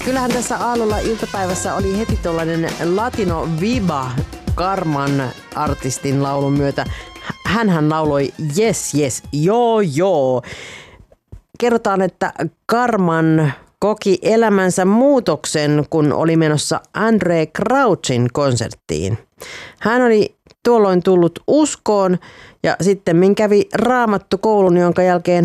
Kyllähän tässä aamulla iltapäivässä oli heti tuollainen latino viba Karman artistin laulun myötä. Hänhän lauloi yes, yes, joo. Kerrotaan, että Karman koki elämänsä muutoksen, kun oli menossa Andraé Crouchin konserttiin. Hän oli tuolloin tullut uskoon ja sitten kävi raamattukoulun, jonka jälkeen